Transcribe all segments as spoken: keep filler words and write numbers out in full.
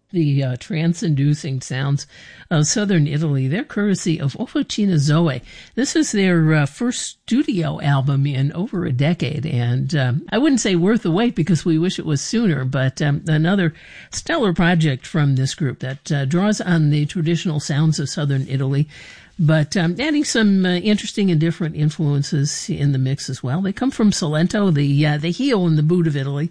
the uh, trance-inducing sounds of southern Italy. They're courtesy of Officina Zoe. This is their uh, first studio album in over a decade, and um, I wouldn't say worth the wait because we wish it was sooner, but um, another stellar project from this group that uh, draws on the traditional sounds of southern Italy, but um, adding some uh, interesting and different influences in the mix as well. They come from Salento, the uh, the heel in the boot of Italy,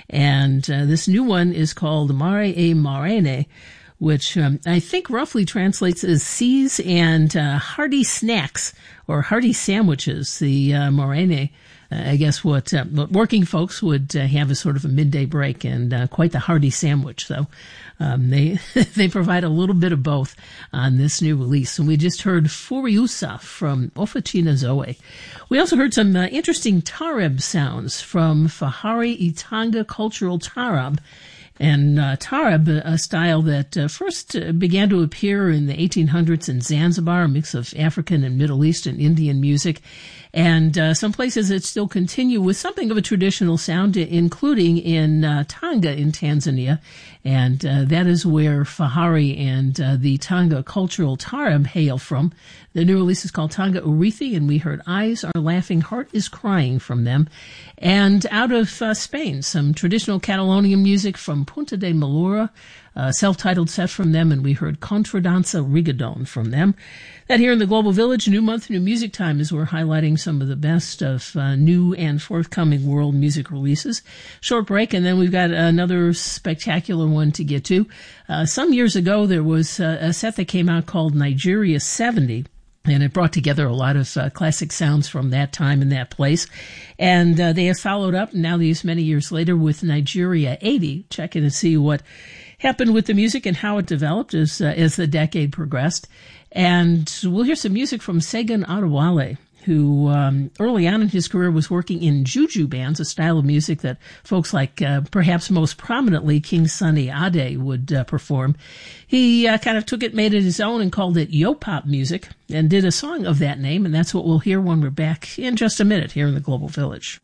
and uh, this new one is called Mare e Marene, which um, I think roughly translates as seas and uh, hearty snacks or hearty sandwiches. The uh, Marene, uh, I guess what, uh, what working folks would uh, have as sort of a midday break, and uh, quite the hearty sandwich. So um, they they provide a little bit of both on this new release. And we just heard Furiosa from Officina Zoe. We also heard some uh, interesting Tarab sounds from Fahari Itanga Cultural Tarab. And uh, Tarab, a style that uh, first uh, began to appear in the eighteen hundreds in Zanzibar, a mix of African and Middle East and Indian music. And uh, some places that still continue with something of a traditional sound, including in uh, Tanga in Tanzania. And uh, that is where Fahari and uh, the Tanga cultural Tarab hail from. The new release is called Tanga Urithi, and we heard Eyes Are Laughing, Heart is Crying from them. And out of uh, Spain, some traditional Catalonian music from Punta de Malura, a self-titled set from them, and we heard Contradanza Rigodon from them. That here in the Global Village, New Month, New Music Time, as we're highlighting some of the best of uh, new and forthcoming world music releases. Short break, and then we've got another spectacular one to get to. Uh, some years ago, there was uh, a set that came out called Nigeria seventy. And it brought together a lot of uh, classic sounds from that time and that place. And uh, they have followed up now these many years later with Nigeria eighty, checking to see what happened with the music and how it developed as uh, as the decade progressed. And we'll hear some music from Segun Adewale, who um, early on in his career was working in juju bands, a style of music that folks like uh, perhaps most prominently King Sunny Ade would uh, perform. He uh, kind of took it, made it his own, and called it yo-pop music, and did a song of that name, and that's what we'll hear when we're back in just a minute here in the Global Village.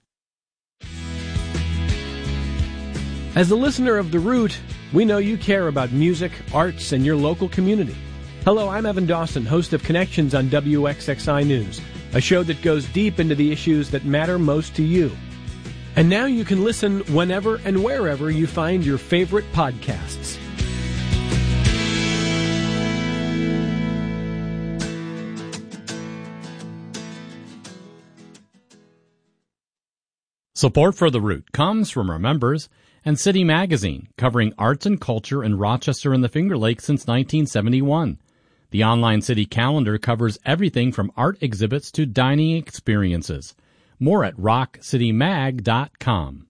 As a listener of The Root, we know you care about music, arts, and your local community. Hello, I'm Evan Dawson, host of Connections on W X X I News, a show that goes deep into the issues that matter most to you. And now you can listen whenever and wherever you find your favorite podcasts. Support for The Root comes from our members and City Magazine, covering arts and culture in Rochester and the Finger Lakes since nineteen seventy-one. The online city calendar covers everything from art exhibits to dining experiences. More at rock city mag dot com.